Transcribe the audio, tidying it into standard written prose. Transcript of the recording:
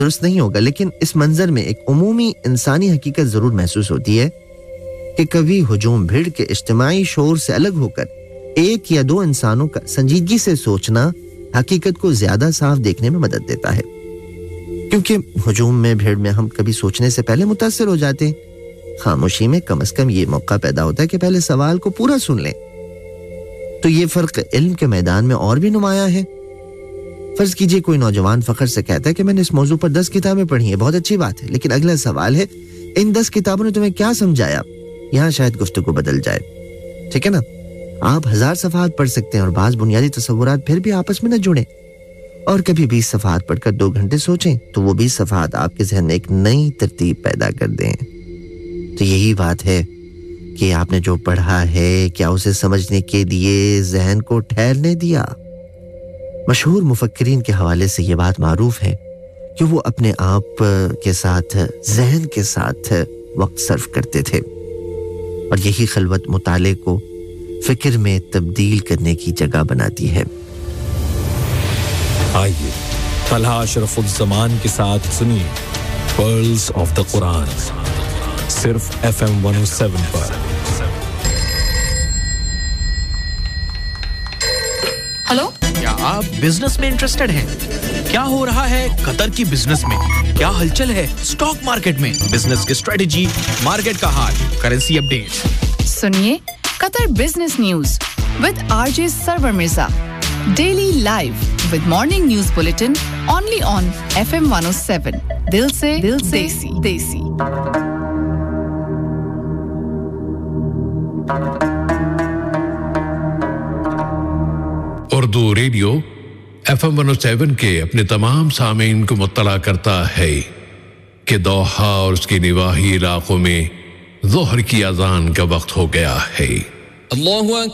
درست نہیں ہوگا لیکن اس منظر میں ایک عمومی انسانی حقیقت ضرور محسوس ہوتی ہے کہ کبھی ہجوم بھیڑ کے اجتماعی شور سے الگ ہو کر ایک یا دو انسانوں کا سنجیدگی سے سوچنا حقیقت کو زیادہ صاف دیکھنے میں مدد دیتا ہے کیونکہ ہجوم میں بھیڑ میں ہم کبھی سوچنے سے پہلے متاثر ہو جاتے ہیں خاموشی میں کم از کم یہ موقع پیدا ہوتا ہے کہ پہلے سوال کو پورا سن لیں تو یہ فرق علم کے میدان میں اور بھی نمایاں ہے فرض کیجئے کوئی نوجوان فخر سے کہتا ہے کہ میں نے اس موضوع پر 10 کتابیں پڑھی ہیں بہت اچھی بات ہے لیکن اگلا سوال ہے ان 10 کتابوں نے تمہیں کیا سمجھایا یہاں شاید گفتگو بدل جائے ٹھیک ہے نا آپ 1000 صفحات پڑھ سکتے ہیں اور بعض بنیادی تصورات پھر بھی آپس میں نہ جڑیں اور کبھی 20 صفحات پڑھ کر 2 گھنٹے سوچیں تو وہ 20 صفحات آپ کے ذہن میں ایک نئی ترتیب پیدا کر دیں تو یہی بات ہے کہ آپ نے جو پڑھا ہے کیا اسے سمجھنے کے لیے ذہن کو ٹھہرنے دیا مشہور مفکرین کے حوالے سے یہ بات معروف ہے کہ وہ اپنے آپ کے ساتھ ذہن کے ساتھ وقت صرف کرتے تھے اور یہی خلوت مطالعے کو فکر میں تبدیل کرنے کی جگہ بناتی ہے آئیے طلحہ اشرف الزمان کے ساتھ سنیے پرلز آف دا قرآن صرف FM 107 پر ہلو کیا آپ بزنس میں انٹرسٹڈ ہیں کیا ہو رہا ہے قطر کی بزنس میں کیا ہلچل ہے اسٹاک مارکیٹ میں بزنس کی اسٹریٹجی مارکیٹ کا حال کرنسی اپڈیٹ سنیے قطر business news with RJ Sarwar Mirza daily live with morning news bulletin only on FM 107 دل سے دیسی اردو ریڈیو FM 107 کے اپنے تمام سامعین کو مطلع کرتا ہے کہ دوحہ اور اس کے نواحی علاقوں میں ظہر کی اذان کا وقت ہو گیا ہے اللہ